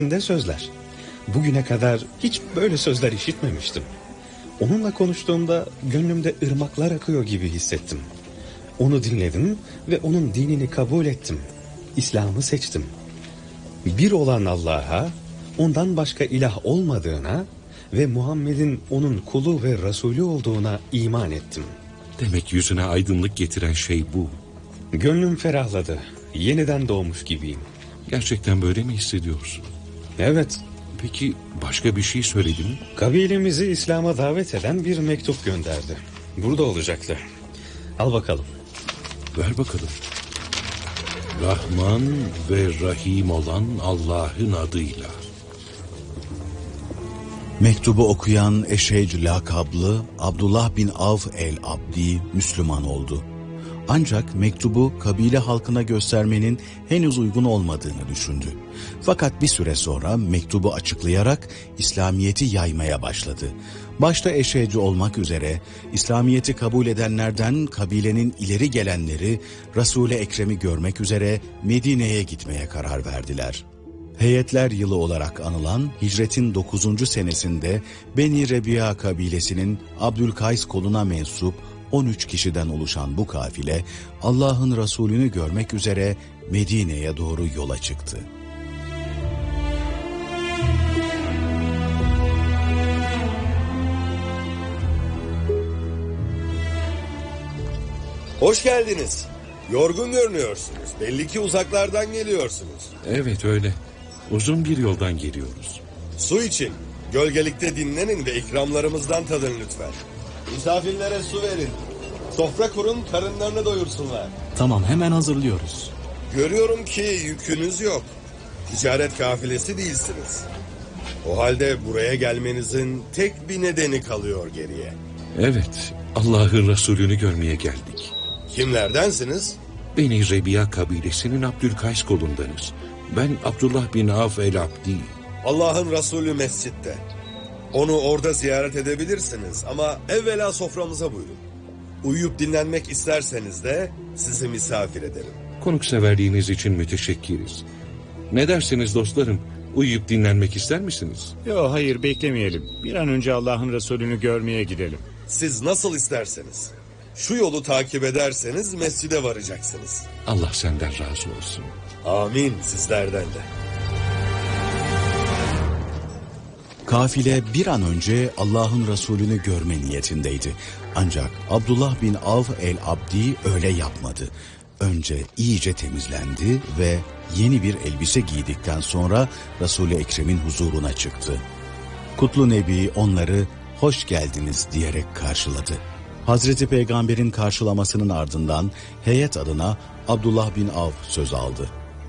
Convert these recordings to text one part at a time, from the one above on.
sözler. Bugüne kadar hiç böyle sözler işitmemiştim. Onunla konuştuğumda gönlümde ırmaklar akıyor gibi hissettim. Onu dinledim ve onun dinini kabul ettim. İslam'ı seçtim. Bir olan Allah'a, ondan başka ilah olmadığına ve Muhammed'in onun kulu ve Resulü olduğuna iman ettim. Demek yüzüne aydınlık getiren şey bu. Gönlüm ferahladı. Yeniden doğmuş gibiyim. Gerçekten böyle mi hissediyorsun? Evet. Peki başka bir şey söyledin mi? Kabilemizi İslam'a davet eden bir mektup gönderdi. Burada olacaktı. Al bakalım. Ver bakalım. Rahman ve Rahim olan Allah'ın adıyla. Mektubu okuyan Eşhec lakablı Abdullah bin Avf el-Abdi Müslüman oldu. Ancak mektubu kabile halkına göstermenin henüz uygun olmadığını düşündü. Fakat bir süre sonra mektubu açıklayarak İslamiyet'i yaymaya başladı. Başta Eşheci olmak üzere İslamiyet'i kabul edenlerden kabilenin ileri gelenleri Resul-i Ekrem'i görmek üzere Medine'ye gitmeye karar verdiler. Heyetler yılı olarak anılan hicretin 9. senesinde Beni Rebi'a kabilesinin Abdülkays koluna mensup 13 kişiden oluşan bu kafile Allah'ın Resulünü görmek üzere Medine'ye doğru yola çıktı. Hoş geldiniz. Yorgun görünüyorsunuz. Belli ki uzaklardan geliyorsunuz. Evet öyle. Uzun bir yoldan geliyoruz. Su için. Gölgelikte dinlenin ve ikramlarımızdan tadın lütfen. Misafirlere su verin. Sofra kurun, karınlarını doyursunlar. Tamam, hemen hazırlıyoruz. Görüyorum ki yükünüz yok. Ticaret kafilesi değilsiniz. O halde buraya gelmenizin tek bir nedeni kalıyor geriye. Evet, Allah'ın Resulünü görmeye geldik. Kimlerdensiniz? Beni Rebi'a kabilesinin Abdülkays kolundanız. Ben Abdullah bin Avf el-Abdi. Allah'ın Resulü mescitte. Onu orada ziyaret edebilirsiniz ama evvela soframıza buyurun. Uyuyup dinlenmek isterseniz de sizi misafir ederim. Konukseverliğiniz için müteşekkiriz. Ne dersiniz dostlarım? Uyuyup dinlenmek ister misiniz? Yok, hayır, beklemeyelim. Bir an önce Allah'ın Resulünü görmeye gidelim. Siz nasıl isterseniz. Şu yolu takip ederseniz mescide varacaksınız. Allah senden razı olsun. Amin, sizlerden de. Kafile bir an önce Allah'ın Resulünü görme niyetindeydi. Ancak Abdullah bin Avf el-Abdi öyle yapmadı. Önce iyice temizlendi ve yeni bir elbise giydikten sonra Resul-i Ekrem'in huzuruna çıktı. Kutlu Nebi onları hoş geldiniz diyerek karşıladı. Hazreti Peygamber'in karşılamasının ardından heyet adına Abdullah bin Avf söz aldı.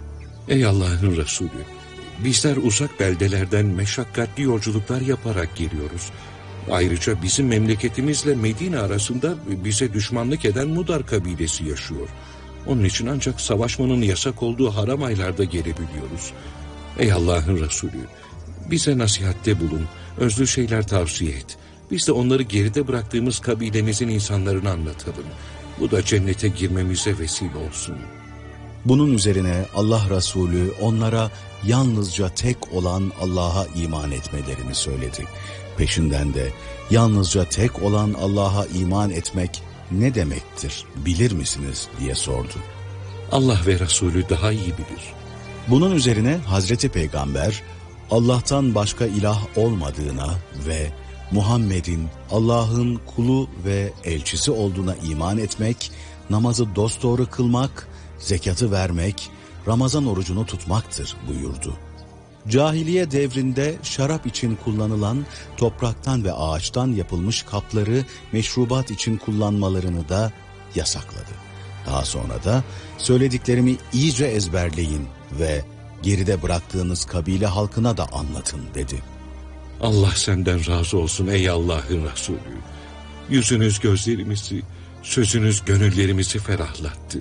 Ey Allah'ın Resulü! Bizler uzak beldelerden meşakkatli yolculuklar yaparak geliyoruz. Ayrıca bizim memleketimizle Medine arasında bize düşmanlık eden Mudar kabilesi yaşıyor. Onun için ancak savaşmanın yasak olduğu haram aylarda gelebiliyoruz. Ey Allah'ın Resulü! Bize nasihatte bulun, özlü şeyler tavsiye et. Biz de onları geride bıraktığımız kabilemizin insanlarına anlatalım. Bu da cennete girmemize vesile olsun. Bunun üzerine Allah Resulü onlara yalnızca tek olan Allah'a iman etmelerini söyledi. Peşinden de yalnızca tek olan Allah'a iman etmek ne demektir bilir misiniz diye sordu. Allah ve Resulü daha iyi bilir. Bunun üzerine Hazreti Peygamber Allah'tan başka ilah olmadığına ve Muhammed'in Allah'ın kulu ve elçisi olduğuna iman etmek, namazı dosdoğru kılmak, zekatı vermek, Ramazan orucunu tutmaktır buyurdu. Cahiliye devrinde şarap için kullanılan topraktan ve ağaçtan yapılmış kapları meşrubat için kullanmalarını da yasakladı. Daha sonra da söylediklerimi iyice ezberleyin ve geride bıraktığınız kabile halkına da anlatın dedi. Allah senden razı olsun ey Allah'ın Resulü. Yüzünüz gözlerimizi, sözünüz gönüllerimizi ferahlattı.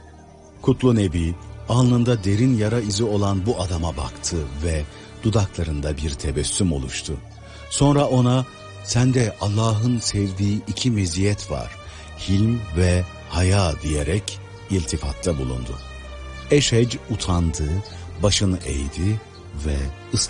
Kutlu Nebi alnında derin yara izi olan bu adama baktı ve dudaklarında bir tebessüm oluştu. Sonra ona sende Allah'ın sevdiği iki meziyet var, hilm ve haya diyerek iltifatta bulundu. Eşhec utandı, başını eğdi ve